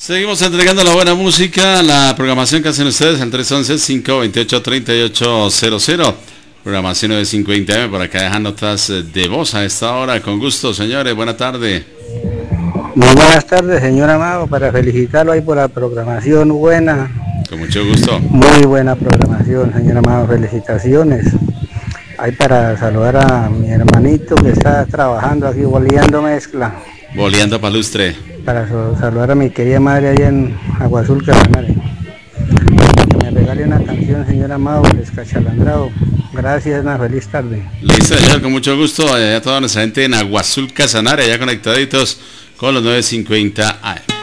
Seguimos entregando la buena música, la programación que hacen ustedes al 311-528-3800. Programación 950M, por acá dejan notas de voz a esta hora. Con gusto, señores, buena tarde. Muy buenas tardes, señor Amado, para felicitarlo ahí por la programación buena. Con mucho gusto. Muy buena programación, señor Amado, felicitaciones. Ahí para saludar a mi hermanito que está trabajando aquí, boleando mezcla. Boleando palustre. Para saludar a mi querida madre allá en Agua Azul, Casanare. Que me regale una canción, señor Amado, Descachalandrado. Gracias, una feliz tarde. Listo, señor, con mucho gusto. Allá toda nuestra gente en Agua Azul, Casanare, allá conectaditos con los 950 AM.